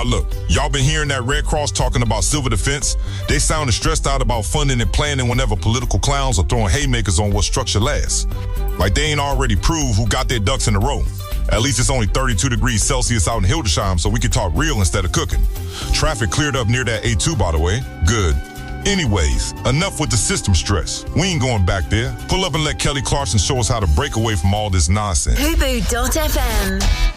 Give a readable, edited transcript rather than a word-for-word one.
look, y'all been hearing that Red Cross talking about civil defense? They sounded stressed out about funding and planning whenever political clowns are throwing haymakers on what structure lasts. Like they ain't already proved who got their ducks in a row. At least it's only 32 degrees Celsius out in Hildesheim, so we can talk real instead of cooking. Traffic cleared up near that A2, by the way. Good. Anyways, enough with the system stress. We ain't going back there. Pull up and let Kelly Clarkson show us how to break away from all this nonsense. Fubu.fm